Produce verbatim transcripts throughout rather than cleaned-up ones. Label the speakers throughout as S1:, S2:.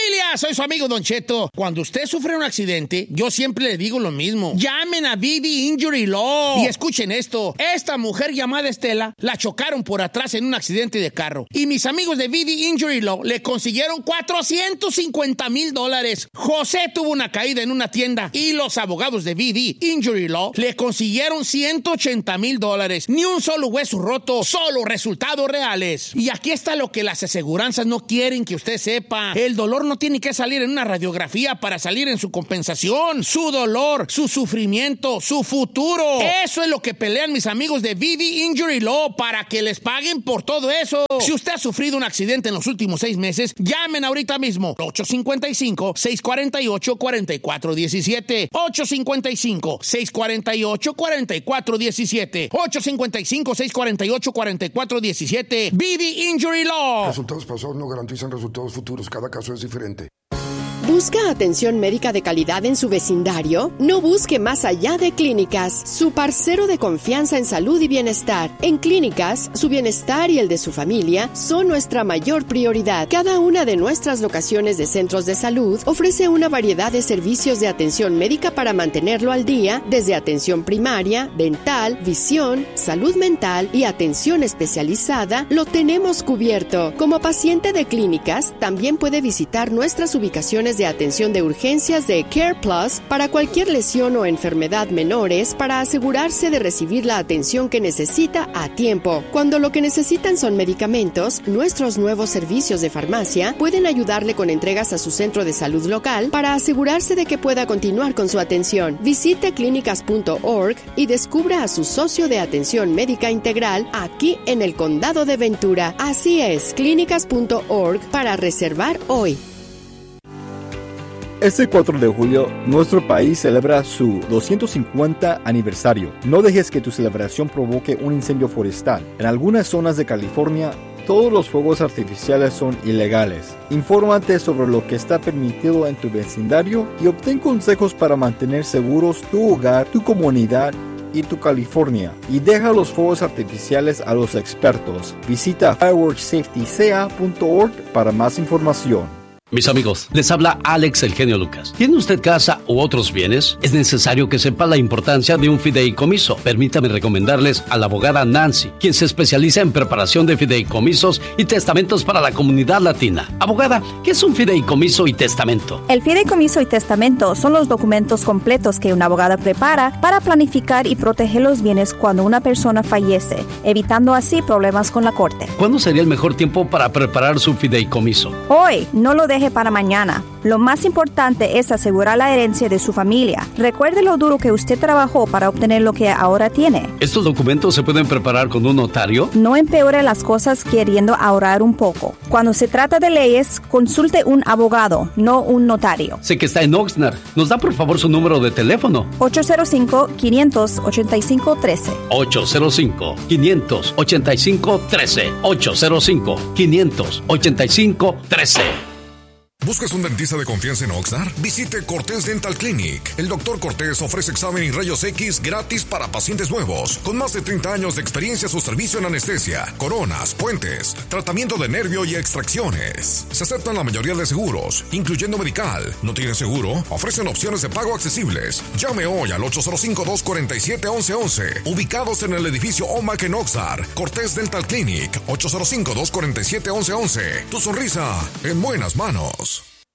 S1: ¡Familia! Soy su amigo Don Cheto. Cuando usted sufre un accidente, yo siempre le digo lo mismo. Llamen a V D Injury Law. Y escuchen esto. Esta mujer llamada Estela la chocaron por atrás en un accidente de carro. Y mis amigos de V D Injury Law le consiguieron cuatrocientos cincuenta mil dólares. José tuvo una caída en una tienda y los abogados de V D Injury Law le consiguieron ciento ochenta mil dólares. Ni un solo hueso roto, solo resultados reales. Y aquí está lo que las aseguranzas no quieren que usted sepa. El dolor no tiene que salir en una radiografía para salir en su compensación. Su dolor, su sufrimiento, su futuro. Eso es lo que pelean mis amigos de V D Injury Law para que les paguen por todo eso. Si usted ha sufrido un accidente en los últimos seis meses, llamen ahorita mismo. ocho cinco cinco, seis cuatro ocho, cuatro cuatro uno siete. ocho cinco cinco, seis cuatro ocho, cuatro cuatro uno siete. ocho cinco cinco, seis cuatro ocho, cuatro cuatro uno siete. V D Injury Law.
S2: Resultados pasados no garantizan resultados futuros. Cada caso es diferente.
S3: ¿Busca atención médica de calidad en su vecindario? No busque más allá de Clínicas, su parcero de confianza en salud y bienestar. En Clínicas, su bienestar y el de su familia son nuestra mayor prioridad. Cada una de nuestras locaciones de centros de salud ofrece una variedad de servicios de atención médica para mantenerlo al día, desde atención primaria, dental, visión, salud mental y atención especializada, lo tenemos cubierto. Como paciente de Clínicas, también puede visitar nuestras ubicaciones de atención de urgencias de Care Plus para cualquier lesión o enfermedad menores para asegurarse de recibir la atención que necesita a tiempo. Cuando lo que necesitan son medicamentos, nuestros nuevos servicios de farmacia pueden ayudarle con entregas a su centro de salud local para asegurarse de que pueda continuar con su atención. Visite clínicas punto org y descubra a su socio de atención médica integral aquí en el condado de Ventura. Así es, clínicas punto org para reservar hoy.
S4: Este cuatro de julio, nuestro país celebra su doscientos cincuenta aniversario. No dejes que tu celebración provoque un incendio forestal. En algunas zonas de California, todos los fuegos artificiales son ilegales. Infórmate sobre lo que está permitido en tu vecindario y obtén consejos para mantener seguros tu hogar, tu comunidad y tu California. Y deja los fuegos artificiales a los expertos. Visita fireworks safety c a punto org para más información.
S5: Mis amigos, les habla Alex El Genio Lucas. ¿Tiene usted casa u otros bienes? Es necesario que sepa la importancia de un fideicomiso. Permítame recomendarles a la abogada Nancy, quien se especializa en preparación de fideicomisos y testamentos para la comunidad latina. Abogada, ¿qué es un fideicomiso y testamento?
S6: El fideicomiso y testamento son los documentos completos que una abogada prepara para planificar y proteger los bienes cuando una persona fallece, evitando así problemas con la corte.
S5: ¿Cuándo sería el mejor tiempo para preparar su fideicomiso?
S6: Hoy, no lo deje para mañana. Lo más importante es asegurar la herencia de su familia. Recuerde lo duro que usted trabajó para obtener lo que ahora tiene.
S5: ¿Estos documentos se pueden preparar con un notario?
S6: No empeore las cosas queriendo ahorrar un poco. Cuando se trata de leyes, consulte un abogado, no un notario.
S5: Sé que está en Oxnard. ¿Nos da por favor su número de teléfono?
S6: ocho cero cinco, cinco ocho cinco, uno tres.
S5: ocho cero cinco, cinco ocho cinco, uno tres. ocho cero cinco, cinco ocho cinco, uno tres.
S7: ¿Buscas un dentista de confianza en Oxnard? Visite Cortés Dental Clinic. El doctor Cortés ofrece examen y rayos X gratis para pacientes nuevos. Con más de treinta años de experiencia, su servicio en anestesia, coronas, puentes, tratamiento de nervio y extracciones. Se aceptan la mayoría de seguros, incluyendo medical. ¿No tiene seguro? Ofrecen opciones de pago accesibles. Llame hoy al ocho cero cinco, dos cuatro siete, once once. Ubicados en el edificio Omac en Oxnard. Cortés Dental Clinic. ocho cero cinco, dos cuatro siete, once once. Tu sonrisa en buenas manos.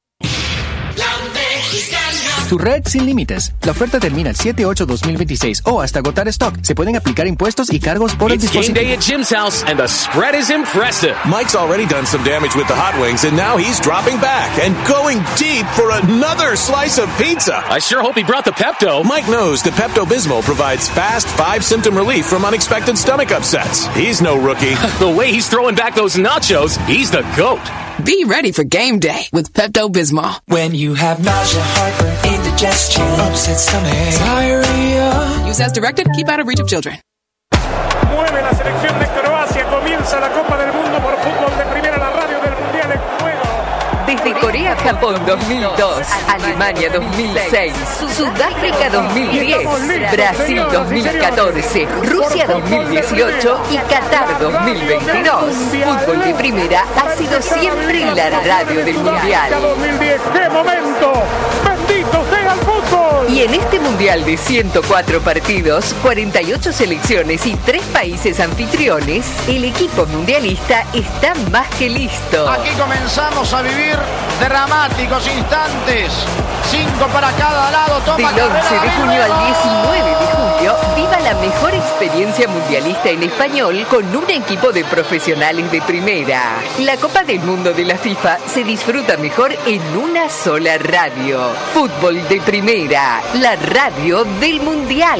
S8: Tu red sin límites. La oferta termina el siete ocho dos mil veintiséis o hasta agotar stock. Se pueden aplicar impuestos y cargos por el dispositivo.
S9: It's game day at Jim's house and the spread is impressive. Mike's already done some damage with the hot wings and now he's dropping back and going deep for another slice of pizza. I sure hope he brought the Pepto. Mike knows that Pepto-Bismol provides fast five-symptom relief from unexpected stomach upsets. He's no rookie. The way he's throwing back those nachos, he's the GOAT.
S10: Be ready for game day with Pepto-Bismol.
S11: When you have nausea, heartburn, indigestion, upset stomach, diarrhea.
S10: Use as directed. Keep out of reach of children.
S12: Mueve la selección de Croacia. Comienza la Copa del Mundo por fútbol de primera, la radio del Mundial en juego.
S13: Desde de Corea-Japón dos mil dos, Alemania dos mil seis, Sudáfrica dos mil diez, Brasil dos mil catorce, Rusia dos mil dieciocho y Qatar dos mil veintidós. Fútbol de Primera ha sido siempre la radio del Mundial.
S12: dos mil diez, ¡qué momento! ¡Bendito sea el fútbol!
S13: Y en este Mundial de ciento cuatro partidos, cuarenta y ocho selecciones y tres países anfitriones, el equipo mundialista está más que listo.
S14: Aquí comenzamos a vivir dramáticos instantes. Cinco para cada lado. Toma
S13: Del once de junio al diecinueve de julio, viva la mejor experiencia mundialista en español con un equipo de profesionales de primera. La Copa del Mundo de la FIFA se disfruta mejor en una sola radio. Fútbol de Primera, la radio del Mundial.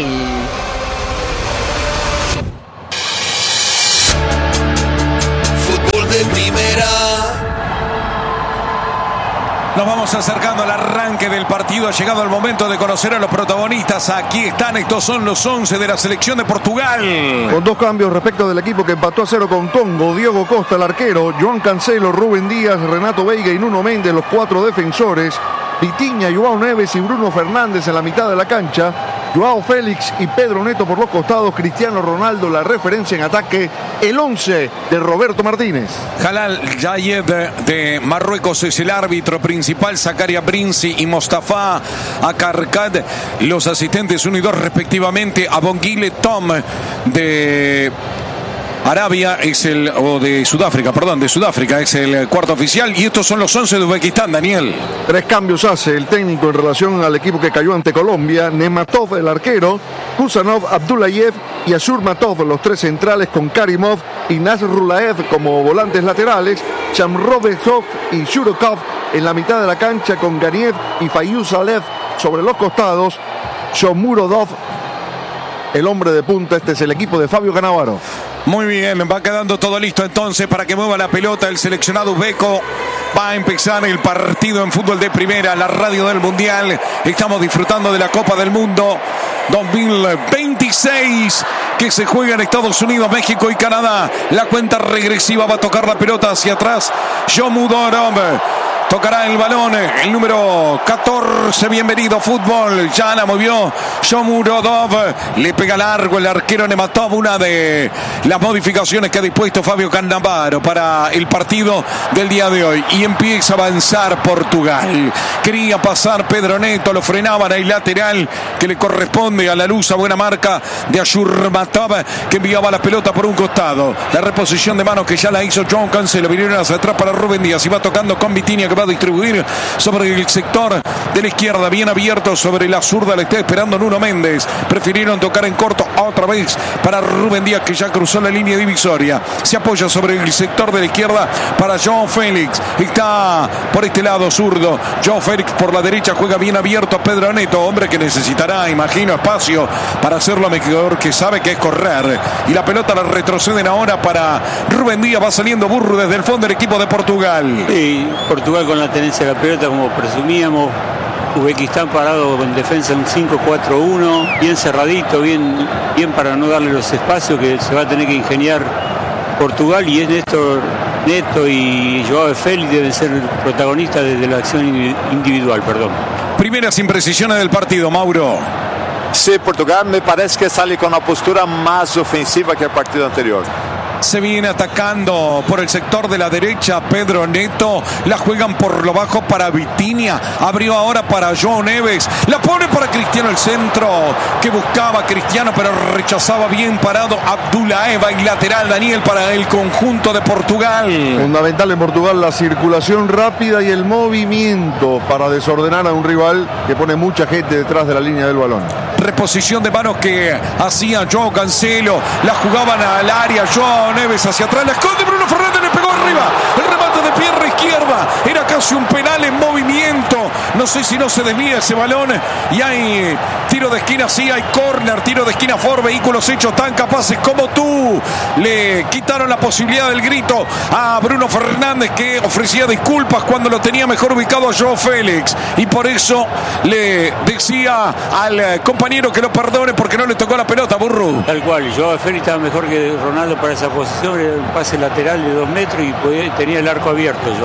S15: Fútbol de Primera.
S16: Nos vamos acercando al arranque del partido. Ha llegado el momento de conocer a los protagonistas. Aquí están, estos son los once de la selección de Portugal.
S17: Con dos cambios respecto del equipo que empató a cero con Congo. Diego Costa, el arquero. Joan Cancelo, Rubén Díaz, Renato Veiga y Nuno Méndez, los cuatro defensores. Vitinha, João Neves y Bruno Fernández en la mitad de la cancha. Joao Félix y Pedro Neto por los costados. Cristiano Ronaldo, la referencia en ataque. El once de Roberto Martínez.
S16: Jalal Yayed de Marruecos es el árbitro principal. Zakaria Brinzi y Mostafa Akarkad, los asistentes uno y dos respectivamente. Abongile Tom de Arabia es el, o de Sudáfrica, perdón, de Sudáfrica es el cuarto oficial. Y estos son los once de Uzbekistán, Daniel.
S17: Tres cambios hace el técnico en relación al equipo que cayó ante Colombia. Nematov, el arquero, Kusanov, Abdullayev y Ashurmatov, los tres centrales, con Karimov y Nasrulaev como volantes laterales. Shamrovetsov y Shurokov en la mitad de la cancha, con Ganiev y Fayuzalev sobre los costados. Shomurodov, el hombre de punta. Este es el equipo de Fabio Cannavaro.
S16: Muy bien, va quedando todo listo entonces para que mueva la pelota el seleccionado uzbeco. Va a empezar el partido en Fútbol de Primera, la radio del Mundial. Estamos disfrutando de la Copa del Mundo dos mil veintiséis que se juega en Estados Unidos, México y Canadá. La cuenta regresiva va a tocar la pelota hacia atrás. Shomudorov tocará el balón, el número catorce, bienvenido fútbol, ya la movió Shomurodov, le pega largo el arquero Nematov, una de las modificaciones que ha dispuesto Fabio Cannavaro para el partido del día de hoy, y empieza a avanzar Portugal. Quería pasar Pedro Neto, lo frenaban ahí lateral, que le corresponde a la luz, a buena marca de Ashurmatov, que enviaba la pelota por un costado. La reposición de manos que ya la hizo João Cancelo, vinieron hacia atrás para Rubén Díaz, y va tocando con Vitinha, que va a distribuir sobre el sector de la izquierda, bien abierto sobre la zurda, le está esperando Nuno Méndez. Prefirieron tocar en corto otra vez para Rubén Díaz, que ya cruzó la línea divisoria. Se apoya sobre el sector de la izquierda para João Félix. Está por este lado zurdo. João Félix por la derecha, juega bien abierto a Pedro Neto, hombre que necesitará, imagino, espacio para hacerlo mejor, que sabe que es correr. Y la pelota la retroceden ahora para Rubén Díaz. Va saliendo Burro desde el fondo del equipo de Portugal.
S18: Sí, Portugal con la tenencia de la pelota, como presumíamos. Uzbekistán parado en defensa en un cinco cuatro uno, bien cerradito, bien, bien para no darle los espacios que se va a tener que ingeniar Portugal, y es Néstor Neto y Joao Félix deben ser protagonistas desde la acción individual, perdón.
S16: Primeras imprecisiones del partido, Mauro.
S19: Sí, Portugal me parece que sale con una postura más ofensiva que el partido anterior.
S16: Se viene atacando por el sector de la derecha Pedro Neto, la juegan por lo bajo para Vitinha, abrió ahora para João Neves, la pone para Cristiano, el centro que buscaba Cristiano pero rechazaba, bien parado Abdullayev, en lateral, Daniel, para el conjunto de Portugal.
S17: Fundamental en Portugal la circulación rápida y el movimiento para desordenar a un rival que pone mucha gente detrás de la línea del balón.
S16: Reposición de manos que hacía João Cancelo, la jugaban al área, João Neves hacia atrás, la esconde Bruno Fernández, le pegó arriba, el remate de pierna izquierda, era casi un penal en movimiento, no sé si no se desvía ese balón, y hay tiro de esquina, sí, hay córner, tiro de esquina for vehículos hechos tan capaces como tú. Le quitaron la posibilidad del grito a Bruno Fernández, que ofrecía disculpas cuando lo tenía mejor ubicado a João Félix, y por eso le decía al compañero que lo perdone porque no le tocó la pelota, Burro.
S18: Tal cual, Joao Félix estaba mejor que Ronaldo para esa posición, era un pase lateral de dos metros y podía, tenía el arco abierto Joao Félix.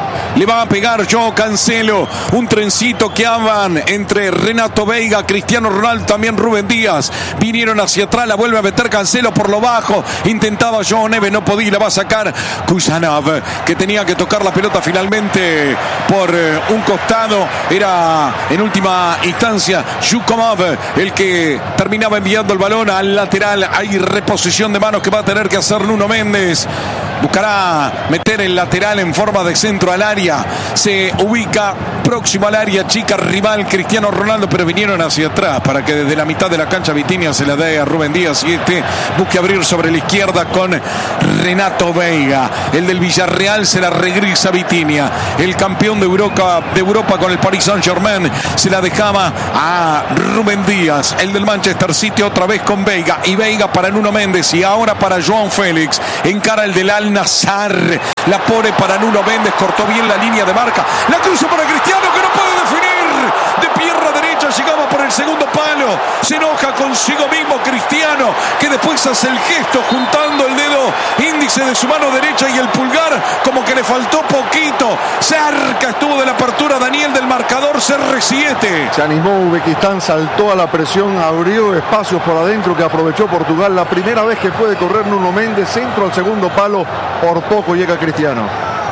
S16: Le va a pegar Joao Cancelo. Un trencito que hablan entre Renato Veiga, Cristiano Ronaldo, también Rubén Díaz. Vinieron hacia atrás, la vuelve a meter Cancelo por lo bajo. Intentaba Joao Neves, no podía, la va a sacar Kusanov, que tenía que tocar la pelota finalmente por eh, un costado. Era en última instancia Yukomov el que terminaba enviando el balón al lateral. Hay reposición de manos que va a tener que hacer Nuno Méndez. Buscará meter el lateral en forma de centro al área. Se ubica próximo al área chica rival Cristiano Ronaldo, pero vinieron hacia atrás para que desde la mitad de la cancha Vitinha se la dé a Rubén Díaz y este busque abrir sobre la izquierda con Renato Veiga. El del Villarreal se la regresa a Vitinha. El campeón de Europa, de Europa con el Paris Saint-Germain se la dejaba a Rubén Díaz. El del Manchester City otra vez con Veiga, y Veiga para Nuno Méndez y ahora para João Félix. Encara el del Al Nassr, la pone para Nuno Méndez, cortó bien la línea de marca, la cruza para Cristiano que no puede definir, de pierna derecha llegaba por el segundo palo, se enoja consigo mismo Cristiano, que después hace el gesto juntando el dedo índice de su mano derecha y el pulgar, como que le faltó poquito. Cerca estuvo de la apertura Daniel del marcador C R siete.
S17: Se animó Uzbekistán, saltó a la presión, abrió espacios por adentro que aprovechó Portugal. La primera vez que puede correr Nuno Méndez, centro al segundo palo, por poco llega Cristiano.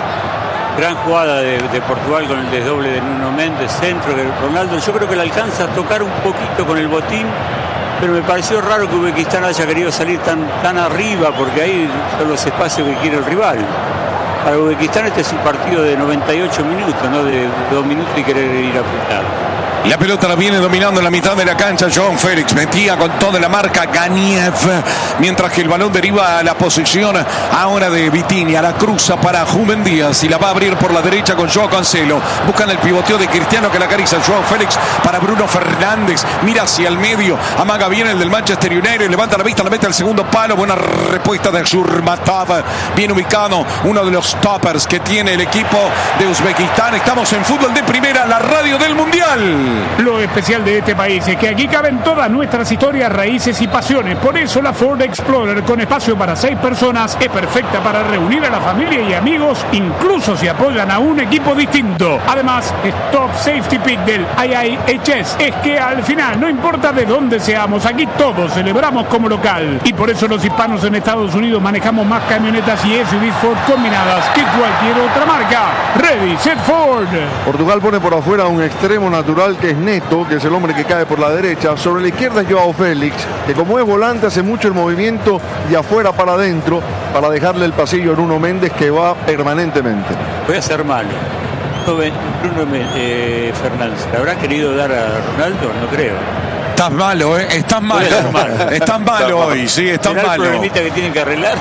S18: Gran jugada de, de Portugal con el desdoble de Nuno Méndez, centro de Ronaldo. Yo creo que le alcanza a tocar un poquito con el botín, pero me pareció raro que Uzbekistán haya querido salir tan, tan arriba, porque ahí son los espacios que quiere el rival. Para Uzbekistán este es un partido de noventa y ocho minutos, no de dos minutos y querer ir a apuntar.
S16: La pelota la viene dominando en la mitad de la cancha João Félix, metía con toda la marca Ganiev, mientras que el balón deriva a la posición ahora de Vitinha, la cruza para Rubén Díaz y la va a abrir por la derecha con Joao Cancelo. Buscan el pivoteo de Cristiano que la acaricia João Félix para Bruno Fernández, mira hacia el medio, amaga bien el del Manchester United, levanta la vista, la mete al segundo palo. Buena respuesta de Shurmatov, bien ubicado, uno de los toppers que tiene el equipo de Uzbekistán. Estamos en Fútbol de Primera, la radio del Mundial.
S12: Lo especial de este país es que aquí caben todas nuestras historias, raíces y pasiones. Por eso la Ford Explorer, con espacio para seis personas, es perfecta para reunir a la familia y amigos, incluso si apoyan a un equipo distinto. Además, es Top Safety Pick del I I H S. Es que al final, no importa de dónde seamos, aquí todos celebramos como local. Y por eso los hispanos en Estados Unidos manejamos más camionetas y S U Vs Ford combinadas que cualquier otra marca. Ready, set, Ford.
S17: Portugal pone por afuera un extremo natural que es Neto, que es el hombre que cae por la derecha. Sobre la izquierda es Joao Félix, que como es volante hace mucho el movimiento de afuera para adentro para dejarle el pasillo a Nuno Méndez, que va permanentemente.
S18: Voy a ser malo. Bruno eh, Fernández, ¿le habrá querido dar a Ronaldo? No creo.
S16: Estás malo, ¿eh? Estás malo. Estás malo hoy, sí, estás malo.
S18: ¿El problemita que tienen que arreglar?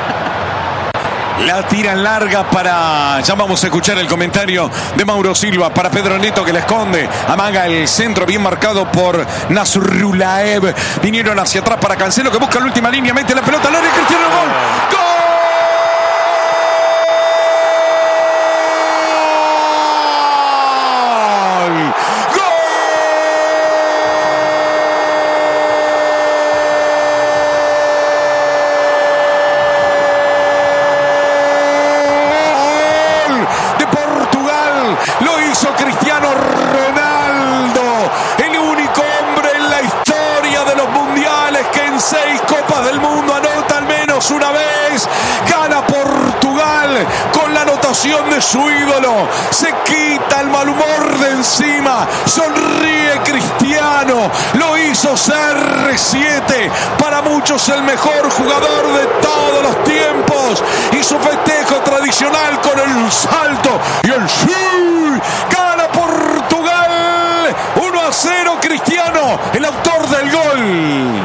S16: La tiran larga para... Ya vamos a escuchar el comentario de Mauro Silva para Pedro Neto, que la esconde. Amaga el centro bien marcado por Nasrulaev. Vinieron hacia atrás para Cancelo, que busca la última línea. Mete la pelota al área. Cristiano, gol. ¡Gol! Cristiano Ronaldo, el único hombre en la historia de los mundiales que en seis Copas del Mundo anota al menos una vez. Gana Portugal con la anotación de su ídolo. Se quita el mal humor de encima. Sonríe Cristiano. Lo hizo C R siete. Para muchos el mejor jugador de todos los tiempos. Y su festejo tradicional con el salto y el shoot. Gana Portugal. uno a cero Cristiano, el autor del gol.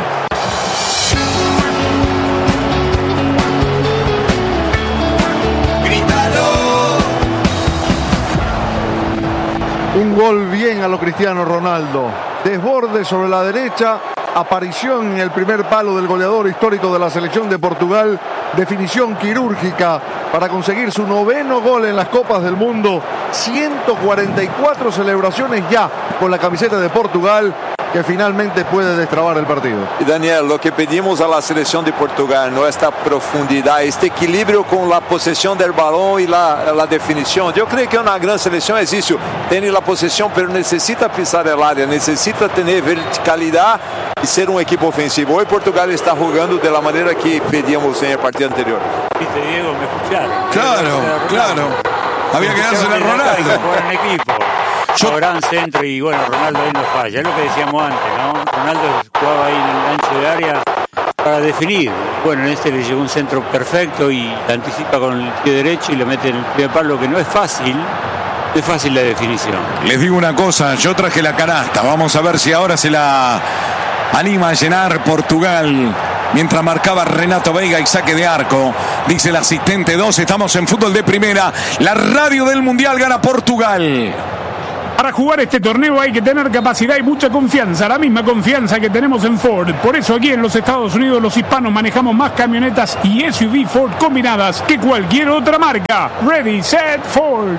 S17: Un gol bien a lo Cristiano Ronaldo. Desborde sobre la derecha. Aparición en el primer palo del goleador histórico de la selección de Portugal. Definición quirúrgica para conseguir su noveno gol en las Copas del Mundo. ciento cuarenta y cuatro celebraciones ya con la camiseta de Portugal. que finalmente puede destrabar el partido.
S19: Y Daniel, lo que pedimos a la selección de Portugal, ¿no? Esta profundidad, este equilibrio con la posesión del balón y la, la definición. Yo creo que una gran selección es eso, tiene la posesión, pero necesita pisar el área, necesita tener verticalidad y ser un equipo ofensivo. Hoy Portugal está jugando de la manera que pedíamos en el partido anterior.
S18: Viste, Diego, me escucharon.
S16: Claro, claro. Había que dársela a Ronaldo.
S18: Jugar en equipo. Yo... gran centro y bueno, Ronaldo ahí no falla. Es lo que decíamos antes, ¿no? Ronaldo jugaba ahí en el ancho de área para definir. Bueno, en este le llegó un centro perfecto y la anticipa con el pie derecho y le mete en el primer palo, que no es fácil. No es fácil la definición.
S16: Les digo una cosa, yo traje la canasta. Vamos a ver si ahora se la anima a llenar Portugal. Mientras marcaba Renato Veiga y saque de arco, dice el asistente dos, estamos en fútbol de primera. La radio del Mundial gana Portugal.
S12: Para jugar este torneo hay que tener capacidad y mucha confianza, la misma confianza que tenemos en Ford. Por eso aquí en los Estados Unidos los hispanos manejamos más camionetas y S U V Ford combinadas que cualquier otra marca. Ready, set, Ford.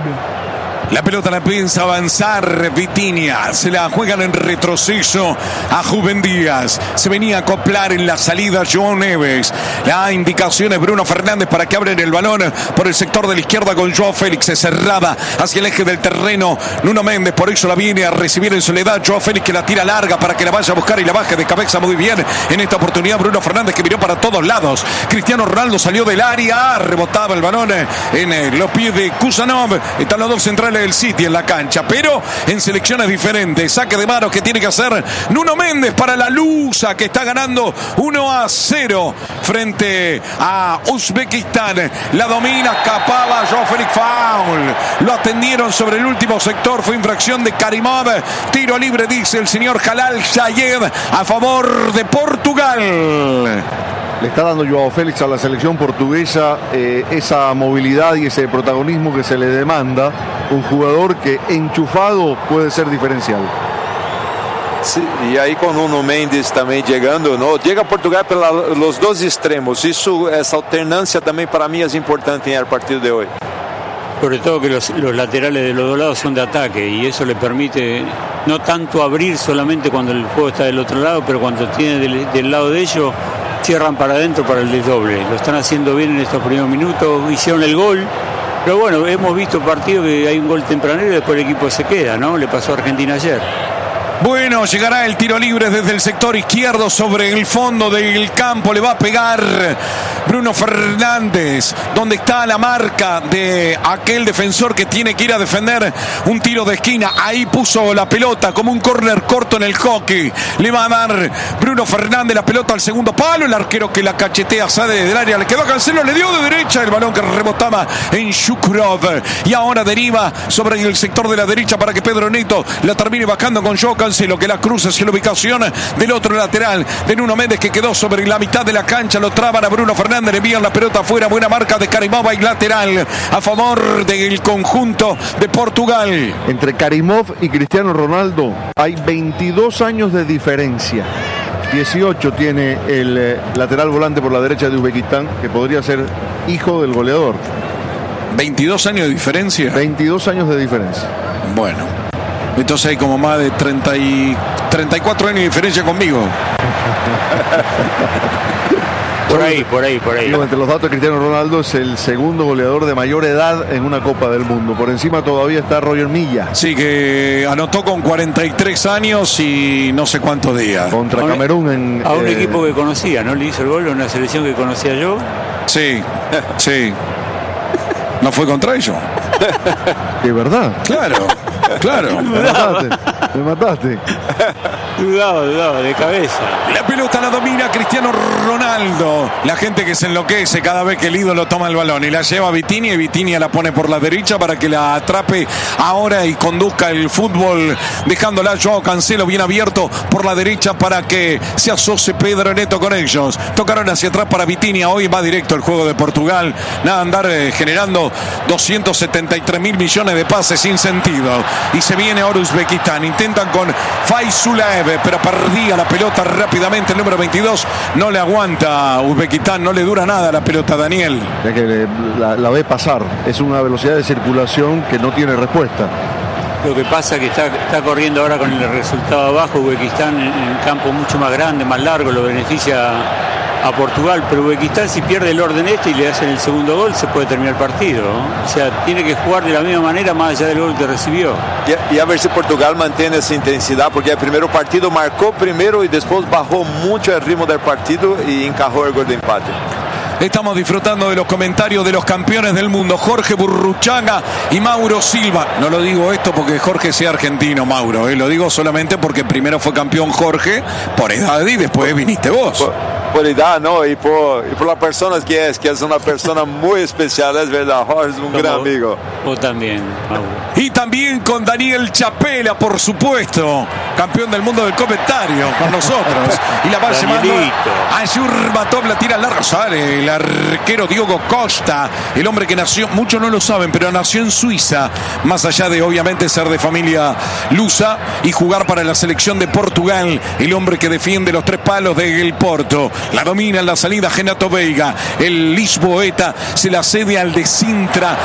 S16: La pelota la piensa avanzar Vitinha, se la juegan en retroceso a Juven Díaz, se venía a acoplar en la salida João Neves, la indicación es Bruno Fernández para que abren el balón por el sector de la izquierda con Joao Félix, se cerraba hacia el eje del terreno Nuno Méndez, por eso la viene a recibir en soledad Joao Félix, que la tira larga para que la vaya a buscar y la baje de cabeza muy bien en esta oportunidad Bruno Fernández, que miró para todos lados. Cristiano Ronaldo salió del área, rebotaba el balón en los pies de Kusanov, están los dos centrales del City en la cancha, pero en selecciones diferentes. Saque de manos que tiene que hacer Nuno Méndez para la Lusa, que está ganando uno a cero frente a Uzbekistán. La domina, escapaba Joao Félix, foul. Lo atendieron sobre el último sector, fue infracción de Karimov. Tiro libre, dice el señor Jalal Zayed, a favor de Portugal.
S17: Le está dando Joao Félix a la selección portuguesa eh, esa movilidad y ese protagonismo que se le demanda. Un jugador que enchufado puede ser diferencial.
S19: Sí, y ahí con Nuno Mendes también llegando, ¿no? Llega Portugal por los dos extremos. Eso, esa alternancia también para mí es importante en el partido de hoy.
S18: Sobre todo que los, los laterales de los dos lados son de ataque y eso le permite no tanto abrir solamente cuando el juego está del otro lado, pero cuando tiene del, del lado de ellos, cierran para adentro para el desdoble. Lo están haciendo bien en estos primeros minutos, hicieron el gol. Pero bueno, hemos visto partidos que hay un gol tempranero y después el equipo se queda, ¿no? Le pasó a Argentina ayer.
S16: Bueno, llegará el tiro libre desde el sector izquierdo sobre el fondo del campo. Le va a pegar Bruno Fernández, donde está la marca de aquel defensor que tiene que ir a defender un tiro de esquina. Ahí puso la pelota como un córner corto en el hockey. Le va a dar Bruno Fernández la pelota al segundo palo. El arquero que la cachetea sale del área. Le quedó a Cancelo, le dio de derecha el balón que rebotaba en Shukrov. Y ahora deriva sobre el sector de la derecha para que Pedro Neto la termine bajando con Joao Cancelo, que la cruza hacia la ubicación del otro lateral de Nuno Méndez, que quedó sobre la mitad de la cancha. Lo traban a Bruno Fernández, le envían la pelota afuera. Buena marca de Karimov y lateral a favor del conjunto de Portugal.
S17: Entre Karimov y Cristiano Ronaldo hay veintidós años de diferencia. dieciocho tiene el eh, lateral volante por la derecha de Uzbekistán, que podría ser hijo del goleador.
S16: ¿veintidós años de diferencia?
S17: veintidós años de diferencia.
S16: Bueno, entonces hay como más de treinta y, treinta y cuatro años de diferencia conmigo.
S18: Por ahí, por ahí, por ahí.
S17: Digo, entre los datos, Cristiano Ronaldo es el segundo goleador de mayor edad en una Copa del Mundo. Por encima todavía está Roger Milla.
S16: Sí, que anotó con cuarenta y tres años y no sé cuántos días.
S17: Contra Camerún en...
S18: A un
S17: eh...
S18: equipo que conocía, ¿no? Le hizo el gol a una selección que conocía yo.
S16: Sí, sí. ¿No fue contra ellos?
S17: ¿De verdad?
S16: Claro, claro.
S17: Me mataste, me mataste.
S18: Dudaba, dudaba, de cabeza.
S16: La pelota la domina Cristiano Ronaldo. La gente que se enloquece cada vez que el ídolo toma el balón y la lleva a Vitinha, y Vitinha la pone por la derecha para que la atrape ahora y conduzca el fútbol, dejándola a Joao Cancelo bien abierto por la derecha para que se asocie Pedro Neto con ellos. Tocaron hacia atrás para Vitinha. Hoy va directo el juego de Portugal. Nada, andar eh, generando doscientos setenta y tres mil millones de pases sin sentido. Y se viene ahora Uzbekistán. Intentan con Faizulaev, pero perdía la pelota rápidamente el número veintidós. No le aguanta Uzbekistán, no le dura nada la pelota, Daniel.
S17: Ya que la, la ve pasar. Es una velocidad de circulación que no tiene respuesta.
S18: Lo que pasa es que está, está corriendo ahora con el resultado abajo. Uzbekistán en, en campo mucho más grande, más largo, lo beneficia a Portugal, pero Uzbekistán si pierde el orden este y le hacen el segundo gol se puede terminar el partido, ¿no? O sea, tiene que jugar de la misma manera más allá del gol que recibió.
S19: Y, y a ver si Portugal mantiene esa intensidad, porque el primer partido marcó primero y después bajó mucho el ritmo del partido y encajó el gol de empate.
S16: Estamos disfrutando de los comentarios de los campeones del mundo, Jorge Burruchaga y Mauro Silva. No lo digo esto porque Jorge sea argentino, Mauro, ¿eh? Lo digo solamente porque primero fue campeón Jorge por edad y después viniste vos.
S19: Por, por edad, ¿no? Y por, y por las personas que es, que es una persona muy especial, es verdad. Jorge es un
S18: Como,
S19: gran amigo.
S18: Vos también, Mauro.
S16: Y también con Daniel Chapela, por supuesto, campeón del mundo del comentario con nosotros. Y la va llevando a Yurmatov, la tira larga, sale el arquero Diogo Costa, el hombre que nació, muchos no lo saben, pero nació en Suiza, más allá de obviamente ser de familia lusa y jugar para la selección de Portugal, el hombre que defiende los tres palos del Porto. La domina en la salida Renato Veiga, el lisboeta se la cede al de Sintra.